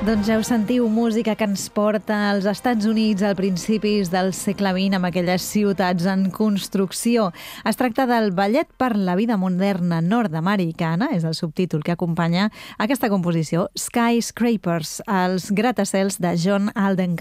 Doncs ja ho sentiu, música que ens porta als Estats Units al principis del segle XX amb aquelles ciutats en construcció. Es tracta del Ballet per la vida moderna nord-americana, és el subtítol que acompanya aquesta composició, Skyscrapers, els gratacels de John Alden